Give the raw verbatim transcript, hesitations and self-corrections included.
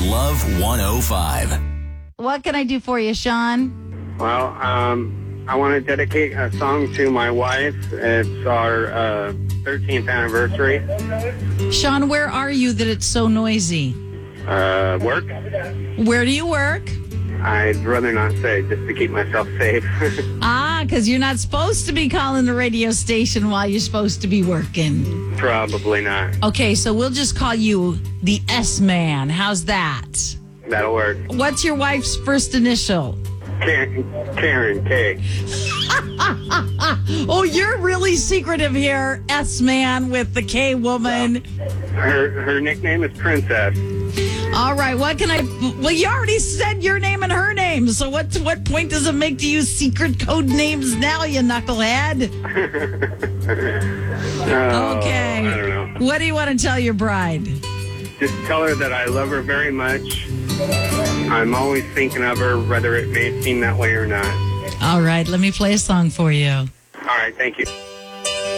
Love one oh five. What can I do for you, Sean? Well, um, I want to dedicate a song to my wife. It's our uh, thirteenth anniversary. Sean, where are you that it's so noisy? Uh, work? Where do you work? I'd rather not say, just to keep myself safe. Ah, because you're not supposed to be calling the radio station while you're supposed to be working. Probably not. Okay, so we'll just call you the S-Man. How's that? That'll work. What's your wife's first initial? Karen, Karen K. Oh, you're really secretive here, S-Man with the K-woman. Her her nickname is Princess. All right, what can I... Well, you already said your name and her name, so what what point does it make to use secret code names now, you knucklehead? Oh, Okay. I don't know. What do you want to tell your bride? Just tell her that I love her very much. I'm always thinking of her, whether it may seem that way or not. All right, let me play a song for you. All right, thank you.